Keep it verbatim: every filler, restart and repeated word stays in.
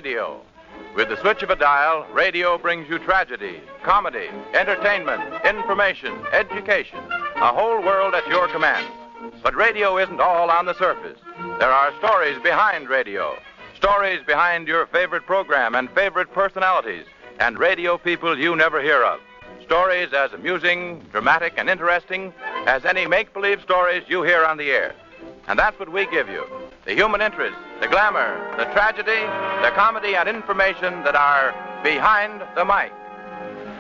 radio. With the switch of a dial, radio brings you tragedy, comedy, entertainment, information, education, a whole world at your command. But radio isn't all on the surface. There are stories behind radio, stories behind your favorite program and favorite personalities, and radio people you never hear of. Stories as amusing, dramatic, and interesting as any make-believe stories you hear on the air. And that's what we give you. The human interest, the glamour, the tragedy, the comedy, and information that are behind the mic.